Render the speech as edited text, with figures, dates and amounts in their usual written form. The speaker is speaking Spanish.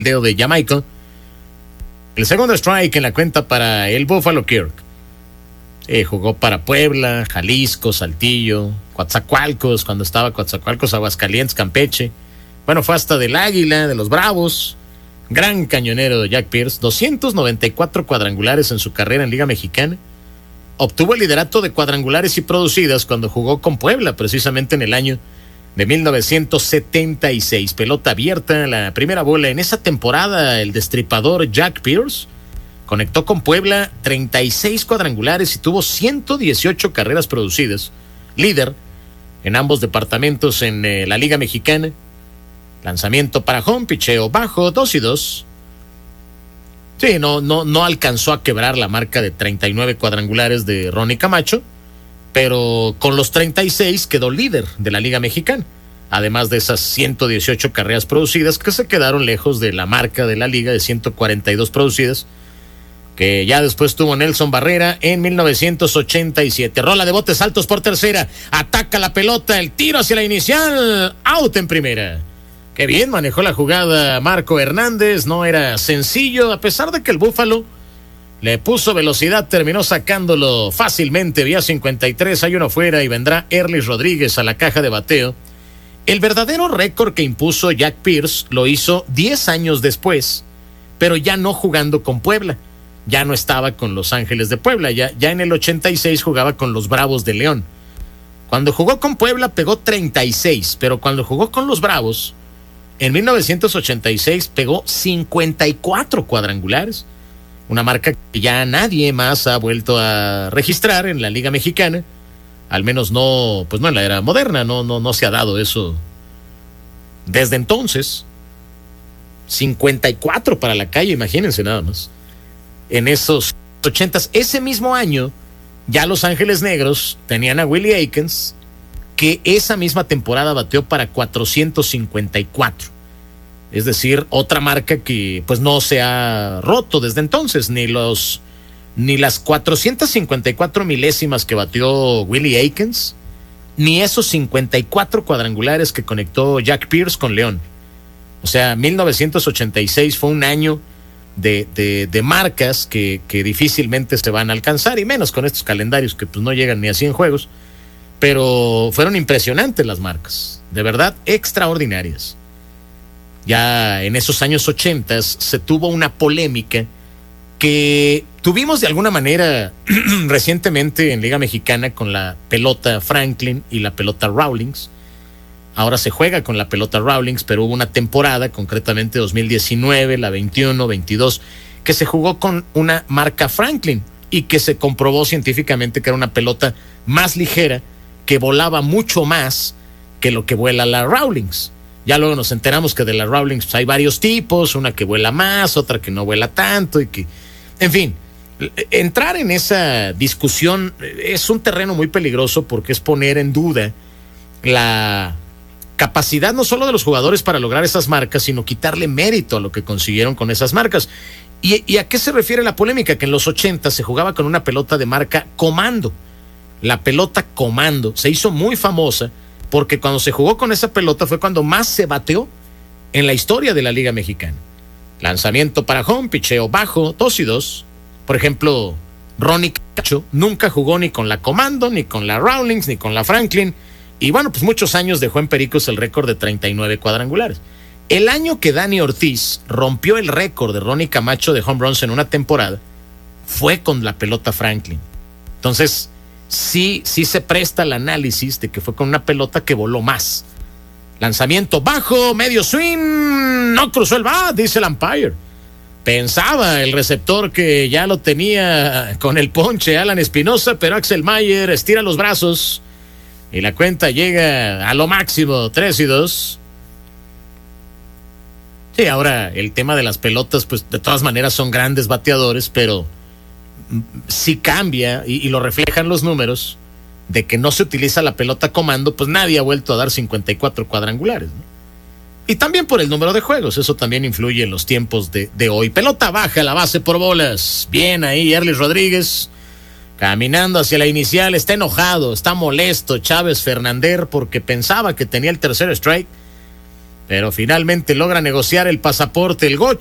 dedo de Jamaica. El segundo strike en la cuenta para el Buffalo Kirk. Jugó para Puebla, Jalisco, Saltillo, Coatzacoalcos, cuando estaba Coatzacoalcos, Aguascalientes, Campeche. Bueno, fue hasta del Águila, de los Bravos. Gran cañonero de Jack Pierce, 294 cuadrangulares en su carrera en Liga Mexicana. Obtuvo el liderato de cuadrangulares y producidas cuando jugó con Puebla, precisamente en el año de 1976. Pelota abierta, la primera bola en esa temporada. El destripador Jack Pierce conectó con Puebla 36 cuadrangulares y tuvo 118 carreras producidas. Líder en ambos departamentos en la Liga Mexicana. Lanzamiento para home, picheo bajo, 2-2. Sí, no alcanzó a quebrar la marca de 39 cuadrangulares de Ronnie Camacho, pero con los 36 quedó líder de la Liga Mexicana, además de esas 118 carreras producidas que se quedaron lejos de la marca de la Liga de 142 producidas, que ya después tuvo Nelson Barrera en 1987. Rola de botes altos por tercera, ataca la pelota, el tiro hacia la inicial, out en primera. Qué bien manejó la jugada Marco Hernández, no era sencillo, a pesar de que el Búfalo le puso velocidad, terminó sacándolo fácilmente, vía 53, hay uno fuera y vendrá Erlis Rodríguez a la caja de bateo. El verdadero récord que impuso Jack Pierce lo hizo 10 años después, pero ya no jugando con Puebla, ya no estaba con Los Ángeles de Puebla, ya en el 86 jugaba con los Bravos de León. Cuando jugó con Puebla pegó 36, pero cuando jugó con los Bravos, en 1986 pegó 54 cuadrangulares, una marca que ya nadie más ha vuelto a registrar en la Liga Mexicana, al menos no en la era moderna, no se ha dado eso desde entonces. 54 para la calle, imagínense nada más. En esos 80s, ese mismo año, ya Los Ángeles Negros tenían a Willie Aikens, que esa misma temporada bateó para 454. Es decir, otra marca que pues no se ha roto desde entonces, ni las 454 milésimas que batió Willie Aikens, ni esos 54 cuadrangulares que conectó Jack Pierce con León. O sea, 1986 fue un año de marcas que difícilmente se van a alcanzar, y menos con estos calendarios que pues no llegan ni a 100 juegos. Pero fueron impresionantes las marcas, de verdad extraordinarias. Ya en esos años 80 se tuvo una polémica que tuvimos de alguna manera recientemente en Liga Mexicana con la pelota Franklin y la pelota Rawlings. Ahora se juega con la pelota Rawlings, pero hubo una temporada, concretamente 2019, la 21, 22, que se jugó con una marca Franklin y que se comprobó científicamente que era una pelota más ligera, que volaba mucho más que lo que vuela la Rawlings. Ya luego nos enteramos que de la Rawlings pues, hay varios tipos, una que vuela más, otra que no vuela tanto, y que, en fin, entrar en esa discusión es un terreno muy peligroso porque es poner en duda la capacidad no solo de los jugadores para lograr esas marcas, sino quitarle mérito a lo que consiguieron con esas marcas. ¿Y a qué se refiere la polémica? Que en los 80 se jugaba con una pelota de marca Comando. La pelota Comando se hizo muy famosa porque cuando se jugó con esa pelota fue cuando más se bateó en la historia de la Liga Mexicana. Lanzamiento para home, picheo bajo, 2-2. Por ejemplo, Ronnie Camacho nunca jugó ni con la Comando, ni con la Rawlings, ni con la Franklin. Y bueno, pues muchos años dejó en Pericos el récord de 39 cuadrangulares. El año que Dani Ortiz rompió el récord de Ronnie Camacho de home runs en una temporada fue con la pelota Franklin. Entonces, sí se presta el análisis de que fue con una pelota que voló más. Lanzamiento bajo, medio swing, no cruzó el bat, dice el umpire. Pensaba el receptor que ya lo tenía con el ponche Alan Espinosa, pero Axel Mayer estira los brazos y la cuenta llega a lo máximo, 3-2. Sí, ahora el tema de las pelotas, pues de todas maneras son grandes bateadores, pero si cambia, y lo reflejan los números, de que no se utiliza la pelota Comando, pues nadie ha vuelto a dar 54 cuadrangulares, ¿no? Y también por el número de juegos, eso también influye en los tiempos de hoy. Pelota baja, la base por bolas. Bien ahí, Erlis Rodríguez, caminando hacia la inicial, está enojado, está molesto Chávez Fernández porque pensaba que tenía el tercer strike. pero finalmente logra negociar el pasaporte el Gocho.